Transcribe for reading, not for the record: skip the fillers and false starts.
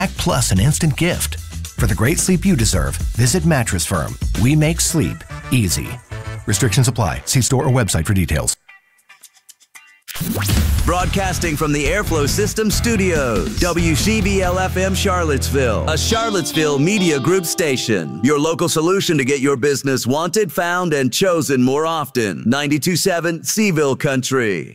plus an instant gift. For the great sleep you deserve, visit Mattress Firm. We make sleep easy. Restrictions apply. See store or website for details. Broadcasting from the Airflow System Studios, WCBL-FM Charlottesville, a Charlottesville Media Group station. Your local solution to get your business wanted, found, and chosen more often. 92.7 Seville Country.